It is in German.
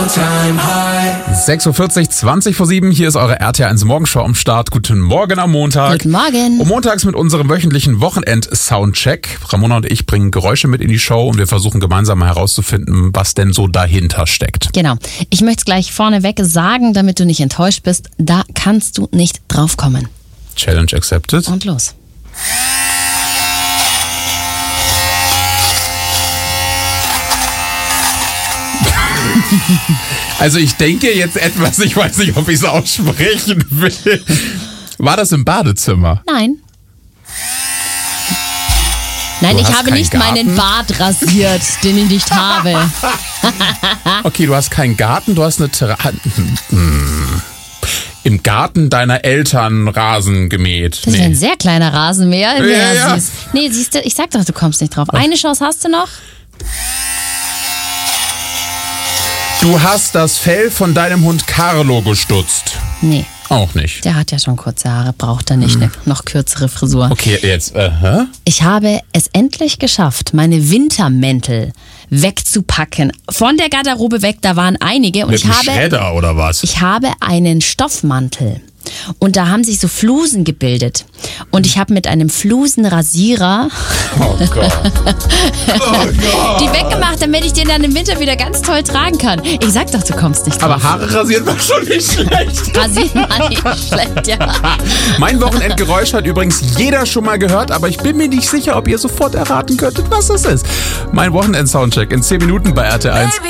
6.40 Uhr, 20 vor 7, hier ist eure RTL1 Morgenshow am Start. Guten Morgen am Montag. Guten Morgen. Und montags mit unserem wöchentlichen Wochenend-Soundcheck. Ramona und ich bringen Geräusche mit in die Show und wir versuchen gemeinsam mal herauszufinden, was denn so dahinter steckt. Genau. Ich möchte es gleich vorneweg sagen, damit du nicht enttäuscht bist. Da kannst du nicht draufkommen. Challenge accepted. Und los. Also ich denke jetzt etwas, ich weiß nicht, ob ich es aussprechen will. War das im Badezimmer? Nein. Nein, Du ich hast habe keinen nicht Garten? meinen Bart rasiert, den ich nicht habe. Okay, du hast keinen Garten, du hast eine Terrasse. Im Garten deiner Eltern Rasen gemäht. Das ist ein sehr kleiner Rasenmäher. Ja. Süß. Nee, siehst du, ich sag doch, du kommst nicht drauf. Eine Chance hast du noch. Du hast das Fell von deinem Hund Carlo gestutzt. Nee, Auch nicht. der hat ja schon kurze Haare, braucht er nicht eine noch kürzere Frisur. Okay, jetzt, Ich habe es endlich geschafft, meine Wintermäntel wegzupacken. Von der Garderobe weg, da waren einige. Und Mit dem Schredder oder was? ich habe einen Stoffmantel. Und da haben sich so Flusen gebildet. Und ich habe mit einem Flusenrasierer Oh Gott. die weggemacht, damit ich den dann im Winter wieder ganz toll tragen kann. Ich sag doch, du kommst nicht drauf. Aber Haare rasiert war schon nicht schlecht. Rasieren war nicht schlecht, ja. Mein Wochenendgeräusch hat übrigens jeder schon mal gehört, aber ich bin mir nicht sicher, ob ihr sofort erraten könntet, was das ist. Mein Wochenend-Soundcheck in 10 Minuten bei RTL1.